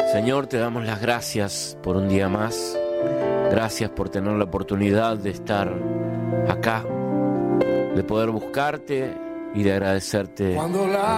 Señor, te damos las gracias por un día más. Gracias por tener la oportunidad de estar acá, de poder buscarte y de agradecerte